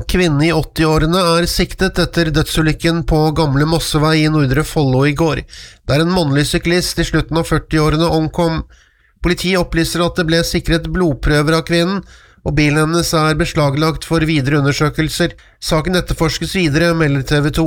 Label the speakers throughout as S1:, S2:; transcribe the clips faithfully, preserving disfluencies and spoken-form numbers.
S1: kvinne i åtti-årene er siktet etter dødsulykken på Gamle Mossevei i Nordre Follo i går, der en mannlig syklist i slutten av førti-årene omkom. Politiet opplyser at det ble sikret blodprøver av kvinnen, og bilen hennes er beslaglagt for videre undersøkelser. Saken etterforskes videre, melder T V to.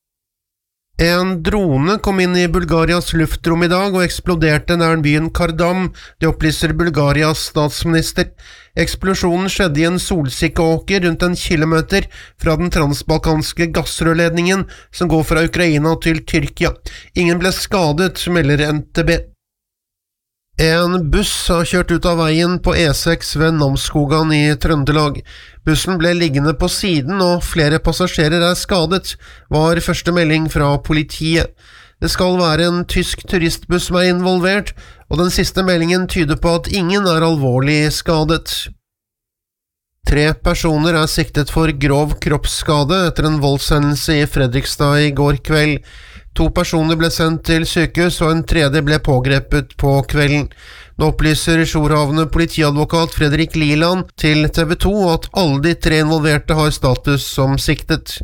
S1: En drone kom inn i Bulgarias luftrom i dag og eksploderte nær byen Kardam, det opplyser Bulgarias statsminister. Eksplosjonen skjedde i en solsikkeåker rundt en kilometer fra den transbalkanske gassrørledningen som går fra Ukraina til Tyrkia. Ingen ble skadet, melder N T B. En buss har kjørt ut av veien på E seks ved Namsskogan i Trøndelag. Bussen ble liggende på siden og flere passasjerer er skadet, var første melding fra politiet. Det skal være en tysk turistbuss som er involvert, og den siste meldingen tyder på at ingen er alvorlig skadet. Tre personer er siktet for grov kroppsskade etter en voldshendelse i Fredrikstad i går kveld. To personer ble sendt til sykehus, og en tredje ble pågrepet på kvelden. Nå opplyser jourhavende politiadvokat Fredrik Liland til T V to at alle de tre involverte har status som siktet.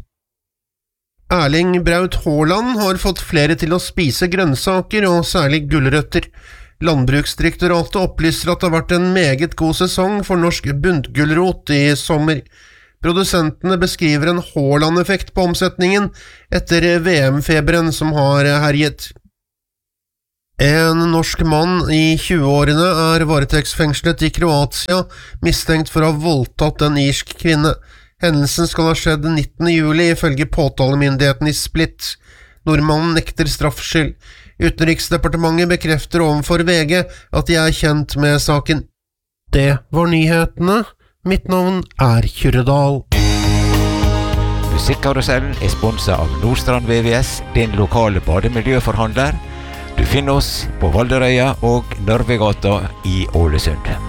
S1: Erling Braut Haaland har fått flere til å spise grønnsaker, og særlig gulrøtter. Landbruksdirektoratet opplyser at det har vært en meget god sesong for norsk buntgulrot i sommer. Produsentene beskriver en Haaland-effekt på omsetningen etter V M-feberen som har herjet. En norsk mann i tjue-årene er varetektsfengslet i Kroatia, mistenkt for å ha voldtatt en irsk kvinne. Hendelsen skal ha skjedd nittende juli ifølge påtalemyndigheten i Split. Nordmannen nekter straffskyld. Utenriksdepartementet bekrefter overfor V G at de er kjent med saken. Det var nyhetene. Mitt navn er Kyrredal.
S2: Musikkarusellen er sponset av Nordstrand V V S, din lokale bademiljøforhandler. Du finner oss på Valderøya og Nørvegata i Ålesund.